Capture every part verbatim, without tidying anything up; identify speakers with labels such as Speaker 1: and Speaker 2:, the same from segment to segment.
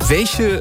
Speaker 1: Welche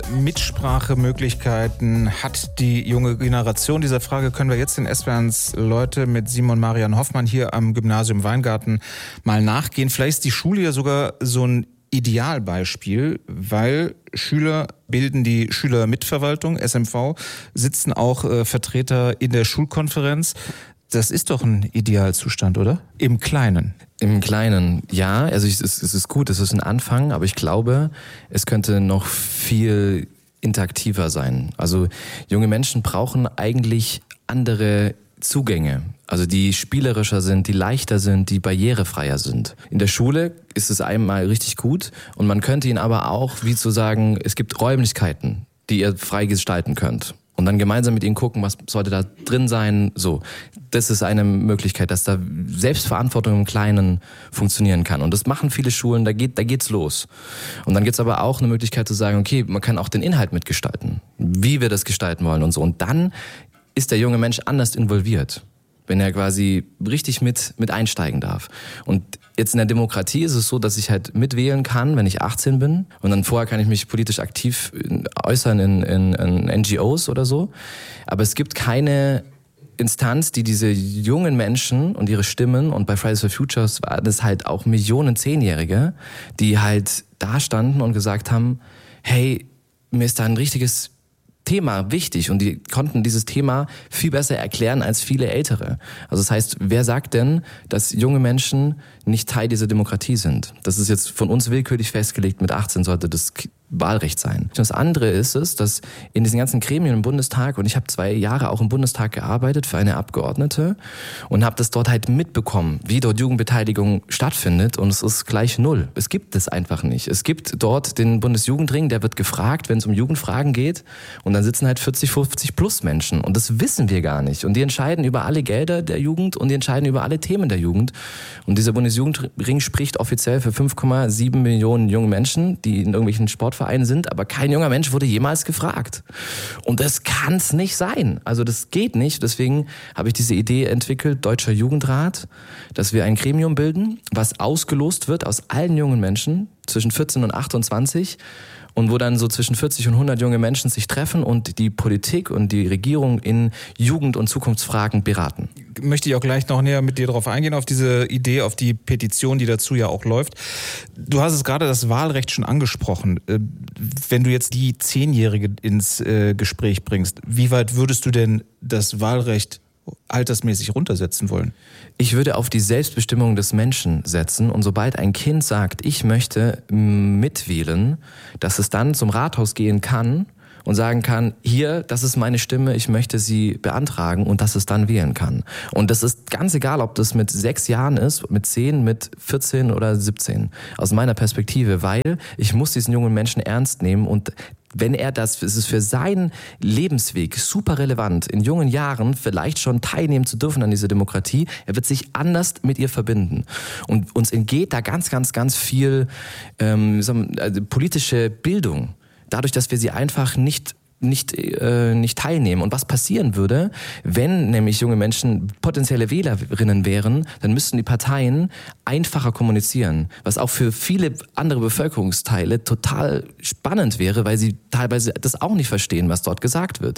Speaker 1: Mitsprachemöglichkeiten hat die junge Generation? Dieser Frage können wir jetzt in S W R eins Leute mit Simon Marian Hoffmann hier am Gymnasium Weingarten mal nachgehen. Vielleicht ist die Schule ja sogar so ein Idealbeispiel, weil Schüler bilden die Schülermitverwaltung, S M V, sitzen auch äh, Vertreter in der Schulkonferenz. Das ist doch ein Idealzustand, oder? Im Kleinen.
Speaker 2: Im Kleinen, ja. Also es ist, es ist gut, es ist ein Anfang, aber ich glaube, es könnte noch viel interaktiver sein. Also junge Menschen brauchen eigentlich andere Zugänge, also die spielerischer sind, die leichter sind, die barrierefreier sind. In der Schule ist es einmal richtig gut und man könnte ihnen aber auch, wie zu sagen, es gibt Räumlichkeiten, die ihr frei gestalten könnt. Und dann gemeinsam mit ihnen gucken, was sollte da drin sein. So, das ist eine Möglichkeit, dass da Selbstverantwortung im Kleinen funktionieren kann. Und das machen viele Schulen, da geht, da geht's los. Und dann gibt's aber auch eine Möglichkeit zu sagen, okay, man kann auch den Inhalt mitgestalten, wie wir das gestalten wollen und so. Und dann ist der junge Mensch anders involviert, wenn er quasi richtig mit, mit einsteigen darf. Und jetzt in der Demokratie ist es so, dass ich halt mitwählen kann, wenn ich achtzehn bin. Und dann vorher kann ich mich politisch aktiv äußern in, in, in N G Os oder so. Aber es gibt keine Instanz, die diese jungen Menschen und ihre Stimmen, und bei Fridays for Futures waren das halt auch Millionen Zehnjährige, die halt da standen und gesagt haben, hey, mir ist da ein richtiges Thema wichtig, und die konnten dieses Thema viel besser erklären als viele Ältere. Also das heißt, wer sagt denn, dass junge Menschen nicht Teil dieser Demokratie sind? Das ist jetzt von uns willkürlich festgelegt, mit achtzehn sollte das Wahlrecht sein. Das andere ist es, dass in diesen ganzen Gremien im Bundestag, und ich habe zwei Jahre auch im Bundestag gearbeitet für eine Abgeordnete und habe das dort halt mitbekommen, wie dort Jugendbeteiligung stattfindet, und es ist gleich null. Es gibt es einfach nicht. Es gibt dort den Bundesjugendring, der wird gefragt, wenn es um Jugendfragen geht, und dann sitzen halt vierzig, fünfzig plus Menschen, und das wissen wir gar nicht. Und die entscheiden über alle Gelder der Jugend und die entscheiden über alle Themen der Jugend. Und dieser Bundesjugendring spricht offiziell für fünf Komma sieben Millionen junge Menschen, die in irgendwelchen Sportvereinen sind, aber kein junger Mensch wurde jemals gefragt. Und das kann es nicht sein. Also das geht nicht. Deswegen habe ich diese Idee entwickelt, Deutscher Jugendrat, dass wir ein Gremium bilden, was ausgelost wird aus allen jungen Menschen zwischen vierzehn und achtundzwanzig, und wo dann so zwischen vierzig und hundert junge Menschen sich treffen und die Politik und die Regierung in Jugend- und Zukunftsfragen beraten.
Speaker 1: Möchte ich auch gleich noch näher mit dir drauf eingehen, auf diese Idee, auf die Petition, die dazu ja auch läuft. Du hast es gerade, das Wahlrecht, schon angesprochen. Wenn du jetzt die Zehnjährige ins Gespräch bringst, wie weit würdest du denn das Wahlrecht altersmäßig runtersetzen wollen?
Speaker 2: Ich würde auf die Selbstbestimmung des Menschen setzen, und sobald ein Kind sagt, ich möchte mitwählen, dass es dann zum Rathaus gehen kann und sagen kann, hier, das ist meine Stimme, ich möchte sie beantragen, und dass es dann wählen kann. Und das ist ganz egal, ob das mit sechs Jahren ist, mit zehn, mit vierzehn oder siebzehn. Aus meiner Perspektive, weil ich muss diesen jungen Menschen ernst nehmen, und wenn er das, es ist für seinen Lebensweg super relevant, in jungen Jahren vielleicht schon teilnehmen zu dürfen an dieser Demokratie, er wird sich anders mit ihr verbinden. Und uns entgeht da ganz, ganz, ganz viel ähm, also politische Bildung, dadurch, dass wir sie einfach nicht nicht äh, nicht teilnehmen. Und was passieren würde, wenn nämlich junge Menschen potenzielle Wählerinnen wären, dann müssten die Parteien einfacher kommunizieren, was auch für viele andere Bevölkerungsteile total spannend wäre, weil sie teilweise das auch nicht verstehen, was dort gesagt wird.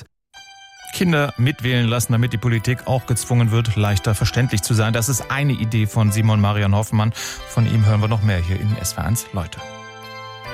Speaker 1: Kinder mitwählen lassen, damit die Politik auch gezwungen wird, leichter verständlich zu sein. Das ist eine Idee von Simon Marian Hoffmann. Von ihm hören wir noch mehr hier in S W R eins Leute.